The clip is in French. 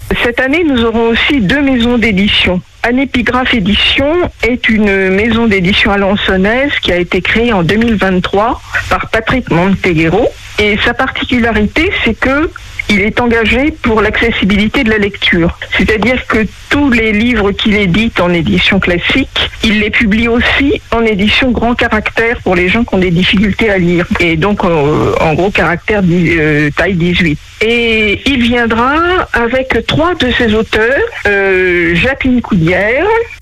Cette année, nous aurons aussi 2 maisons d'édition. Anépigraphe Édition est une maison d'édition alençonnaise qui a été créée en 2023 par Patrick Monteguero. Et sa particularité, c'est que il est engagé pour l'accessibilité de la lecture. C'est-à-dire que tous les livres qu'il édite en édition classique, il les publie aussi en édition grand caractère pour les gens qui ont des difficultés à lire. Et donc, en gros caractère taille 18. Et il viendra avec 3 de ses auteurs, Jacqueline Coudière,